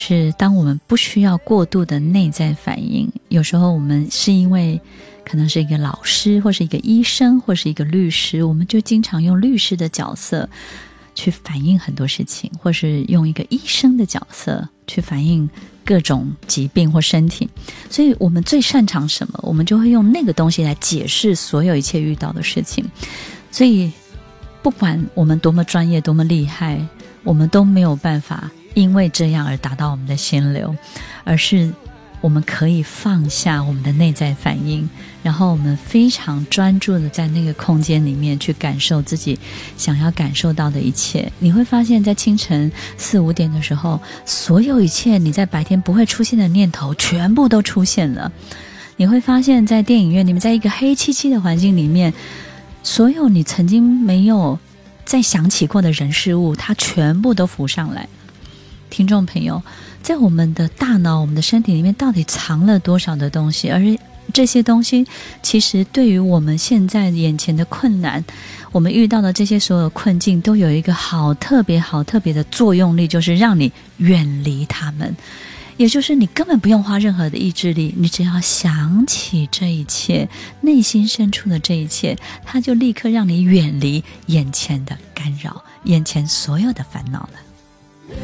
是当我们不需要过度的内在反应，有时候我们是因为可能是一个老师或是一个医生或是一个律师，我们就经常用律师的角色去反映很多事情，或是用一个医生的角色去反映各种疾病或身体，所以我们最擅长什么，我们就会用那个东西来解释所有一切遇到的事情。所以不管我们多么专业多么厉害，我们都没有办法因为这样而达到我们的心流，而是我们可以放下我们的内在反应，然后我们非常专注的在那个空间里面去感受自己想要感受到的一切。你会发现在清晨4、5点的时候，所有一切你在白天不会出现的念头全部都出现了。你会发现在电影院里面，在一个黑漆漆的环境里面，所有你曾经没有再想起过的人事物，它全部都浮上来。听众朋友，在我们的大脑我们的身体里面到底藏了多少的东西，而这些东西其实对于我们现在眼前的困难，我们遇到的这些所有困境都有一个好特别的作用力，就是让你远离他们。也就是你根本不用花任何的意志力，你只要想起这一切，内心深处的这一切，它就立刻让你远离眼前的干扰，眼前所有的烦恼了。